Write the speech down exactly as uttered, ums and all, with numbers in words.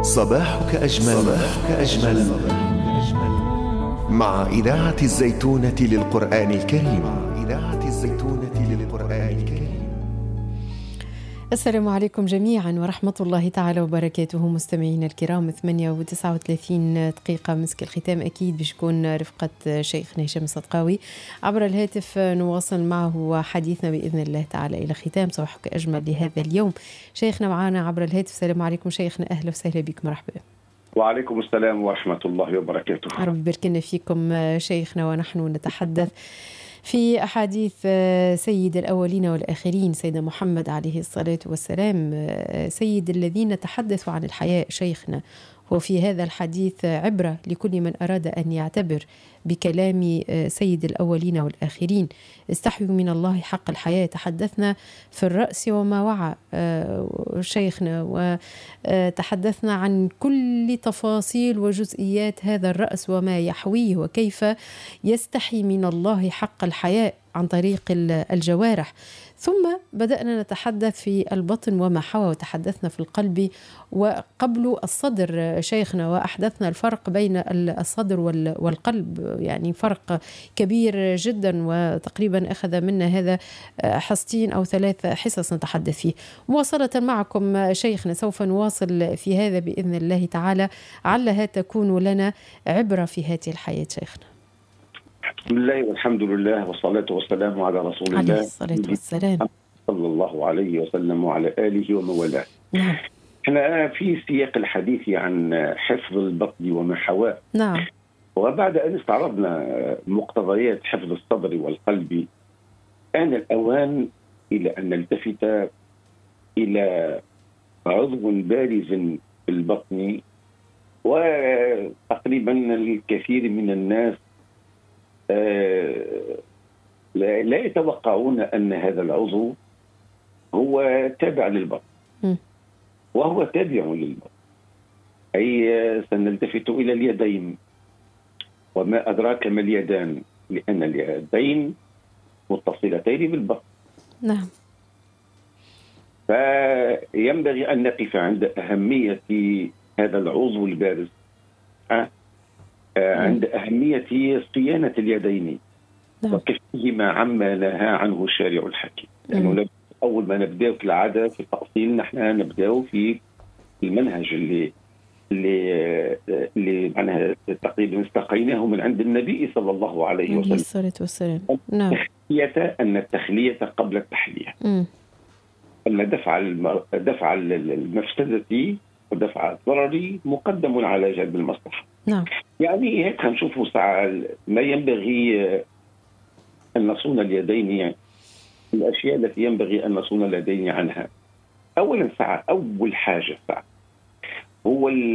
صباحك أجمل, صباحك أجمل مع إذاعة الزيتونة للقرآن الكريم. إذاعة الزيتونة للقرآن الكريم. السلام عليكم جميعا ورحمة الله تعالى وبركاته. مستمعينا الكرام، ثمانية وتسعة وثلاثين دقيقة مسك الختام أكيد باش يكون رفقة شيخنا هشام الصدقاوي عبر الهاتف. نواصل معه حديثنا بإذن الله تعالى إلى ختام صباحك أجمل لهذا اليوم. شيخنا معنا عبر الهاتف. السلام عليكم شيخنا، أهلا وسهلا بك، مرحبا. وعليكم السلام ورحمة الله وبركاته. رب يبارك فيكم شيخنا. ونحن نتحدث في أحاديث سيد الأولين والآخرين سيدنا محمد عليه الصلاة والسلام، سيد الذين تحدثوا عن الحياء شيخنا. وفي هذا الحديث عبرة لكل من أراد أن يعتبر بكلام سيد الأولين والآخرين. استحيوا من الله حق الحياة. تحدثنا في الرأس وما وعى شيخنا، وتحدثنا عن كل تفاصيل وجزئيات هذا الرأس وما يحويه، وكيف يستحي من الله حق الحياء عن طريق الجوارح. ثم بدأنا نتحدث في البطن وما حوى، وتحدثنا في القلب وقبل الصدر شيخنا، وأحدثنا الفرق بين الصدر والقلب، يعني فرق كبير جدا، وتقريبا أخذ منا هذا حصتين أو ثلاث حصص نتحدث فيه. مواصلة معكم شيخنا، سوف نواصل في هذا بإذن الله تعالى، علها تكون لنا عبرة في هذه الحياة شيخنا. بسم الله والحمد لله والصلاة والسلام على رسول الله عليه الصلاة والسلام صلى الله عليه وسلم وعلى آله وموالاه. نعم. احنا في سياق الحديث عن حفظ البطن وما حواه. نعم. وبعد أن استعرضنا مقتضيات حفظ الصدر والقلب، آن الأوان إلى أن نلتفت إلى عضو بارز في البطن، وتقريبا الكثير من الناس آه لا, لا يتوقعون أن هذا العضو هو تابع للبطن، وهو تابع للبطن، أي سنلتفت إلى اليدين. وما أدراك ما اليدان؟ لأن اليدين متصلتين بالبطن. نعم. فينبغي أن نقف عند أهمية هذا العضو البارز، أه؟ عند أهمية صيانة اليدين. نعم. وكفيهما عما نهى عنه الشارع الحكيم. لأنه يعني أول ما نبدأ في العادة في التأصيل، نحن نبدأ في المنهج اللي اللي اللي معناها تقريبا استقيناه من عند النبي صلى الله عليه وسلم. عليه الصلاة والسلام. نعم. التخلية أن التخلية قبل التحلية. أن دفع دفع المفسدة ودفع الضرر مقدم على جلب المصلحة. نعم. يعني هيك هنشوفوا ساعة ما ينبغي أن نصون اليدين، يعني الأشياء التي ينبغي أن نصون اليدين عنها. أولا ساعة أول حاجة ساعة هو